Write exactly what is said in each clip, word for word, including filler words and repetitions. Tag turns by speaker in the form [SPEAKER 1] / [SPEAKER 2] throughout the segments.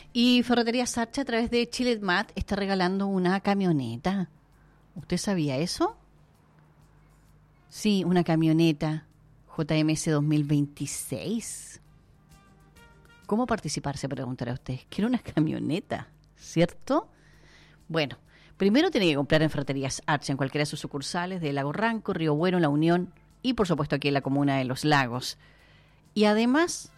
[SPEAKER 1] Y Ferretería Sarcha, a través de Chiletmat, está regalando una camioneta. ¿Usted sabía eso? Sí, una camioneta J M S dos mil veintiséis. ¿Cómo participar? Se preguntará usted. Quiero una camioneta, ¿cierto? Bueno, primero tiene que comprar en Ferreterías Archa, en cualquiera de sus sucursales de Lago Ranco, Río Bueno, La Unión y por supuesto aquí en la comuna de Los Lagos. Y además,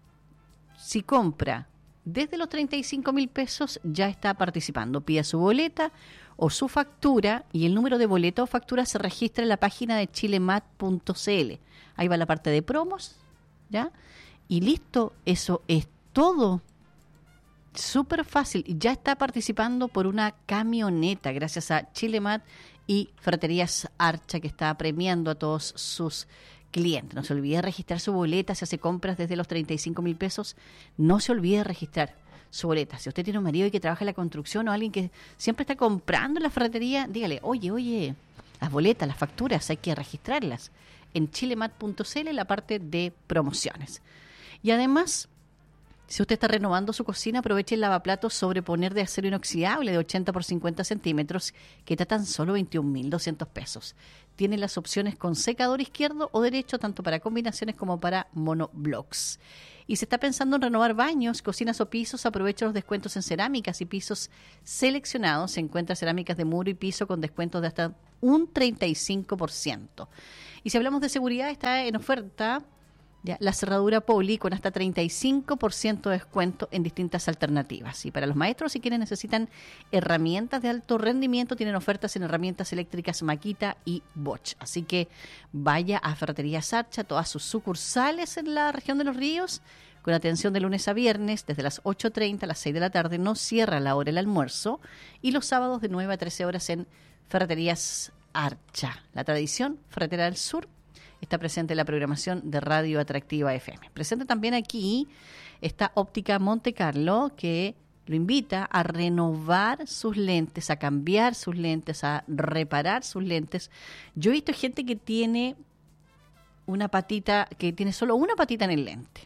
[SPEAKER 1] si compra desde los treinta y cinco mil pesos, ya está participando. Pida su boleta o su factura y el número de boleta o factura se registra en la página de chilemat punto c l. Ahí va la parte de promos, ¿ya? Y listo, eso es todo. Súper fácil. Ya está participando por una camioneta gracias a Chilemat y Ferreterías Archa, que está premiando a todos sus clientes. No se olvide de registrar su boleta si hace compras desde los treinta y cinco mil pesos. No se olvide de registrar su boleta. Si usted tiene un marido que trabaja en la construcción o alguien que siempre está comprando en la ferretería, dígale, oye, oye, las boletas, las facturas, hay que registrarlas en chilemat punto c l, la parte de promociones. Y además, si usted está renovando su cocina, aproveche el lavaplatos sobreponer de acero inoxidable de ochenta por cincuenta centímetros, que está tan solo veintiún mil doscientos pesos. Tiene las opciones con secador izquierdo o derecho, tanto para combinaciones como para monoblocks. Y si está pensando en renovar baños, cocinas o pisos, aproveche los descuentos en cerámicas y pisos seleccionados. Se encuentra cerámicas de muro y piso con descuentos de hasta un treinta y cinco por ciento. Y si hablamos de seguridad, está en oferta ya la cerradura Poli con hasta treinta y cinco por ciento de descuento en distintas alternativas. Y para los maestros, si quienes necesitan herramientas de alto rendimiento, tienen ofertas en herramientas eléctricas Makita y Bosch. Así que vaya a Ferretería Sarcha, todas sus sucursales en la región de Los Ríos, con atención de lunes a viernes, desde las ocho treinta a las seis de la tarde, no cierra la hora el almuerzo, y los sábados de nueve a trece horas en Ferreterías Archa. La tradición, Ferretera del Sur, está presente en la programación de Radio Atractiva F M. Presente también aquí está Óptica Monte Carlo, que lo invita a renovar sus lentes, a cambiar sus lentes, a reparar sus lentes. Yo he visto gente que tiene una patita, que tiene solo una patita en el lente,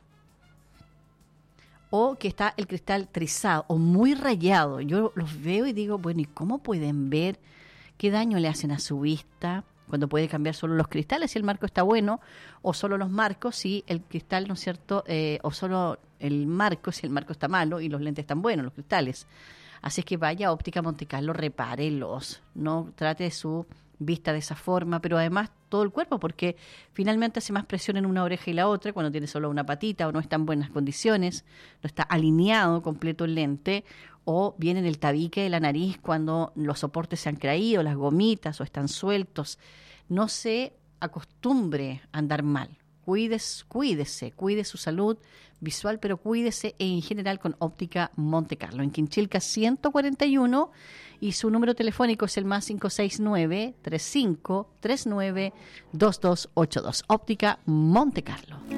[SPEAKER 1] o que está el cristal trizado o muy rayado. Yo los veo y digo, bueno, ¿y cómo pueden ver qué daño le hacen a su vista cuando puede cambiar solo los cristales si el marco está bueno, o solo los marcos si el cristal, ¿no es cierto?, eh, o solo el marco si el marco está malo y los lentes están buenos, los cristales? Así es que vaya a Óptica Monte Carlo, repárelos, no trate su vista de esa forma, pero además todo el cuerpo, porque finalmente hace más presión en una oreja y la otra cuando tiene solo una patita o no está en buenas condiciones, no está alineado completo el lente, o viene en el tabique de la nariz cuando los soportes se han caído, las gomitas o están sueltos. No se acostumbre a andar mal. Cuídese, cuídese, cuide su salud visual, pero cuídese en general con Óptica Monte Carlo, en Quinchilca ciento cuarenta y uno, y su número telefónico es el más cinco seis nueve, tres cinco tres nueve, dos dos ocho dos. Óptica Monte Carlo.